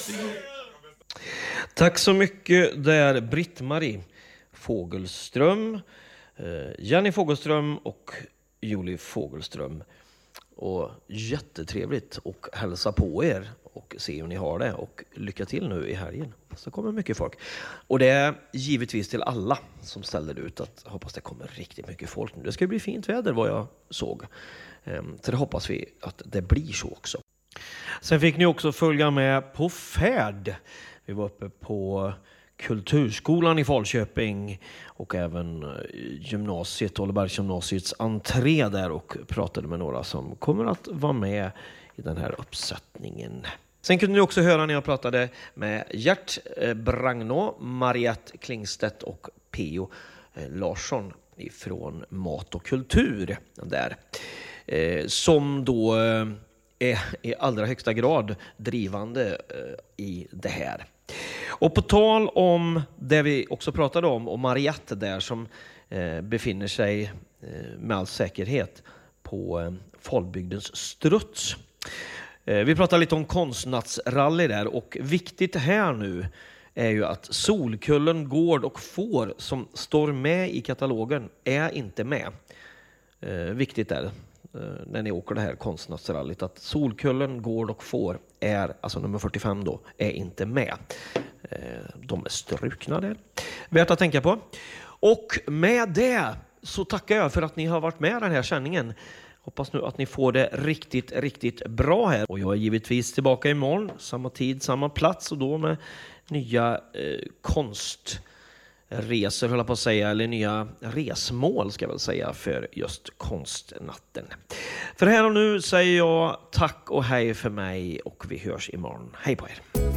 Tack så mycket där Britt-Marie Fogelström, Jenny Fogelström och Julie Fogelström. Och jättetrevligt och hälsa på er och se hur ni har det. Och lycka till nu i helgen. Så kommer mycket folk. Och det är givetvis till alla som ställer ut att hoppas det kommer riktigt mycket folk nu. Det ska bli fint väder vad jag såg. Så det hoppas vi att det blir så också. Sen fick ni också följa med på färd. Vi var uppe på Kulturskolan i Falköping och även gymnasiet, Ollebergsgymnasiets entré där och pratade med några som kommer att vara med i den här uppsättningen. Sen kunde ni också höra när jag pratade med Gert Bragnå, Mariette Klingstedt och P.O. Larsson ifrån Mat och kultur där. Som då är i allra högsta grad drivande i det här. Och på tal om det vi också pratade om och Mariette där som befinner sig med all säkerhet på Falbygdens struts. Vi pratade lite om konstnattsrally där och viktigt här nu är ju att Solkullen, Gård och Får som står med i katalogen är inte med. Viktigt är när ni åker det här konstnattsrallyt att Solkullen, Gård och Får är, alltså nummer 45 då, är inte med. De är strukna där. Värt att tänka på. Och med det så tackar jag för att ni har varit med i den här sändningen. Hoppas nu att ni får det riktigt, riktigt bra här. Och jag är givetvis tillbaka imorgon. Samma tid, samma plats och då med nya konstresor, höll jag på att säga. Eller nya resmål ska jag väl säga för just konstnatten. För här och nu säger jag tack och hej för mig och vi hörs imorgon. Hej på er!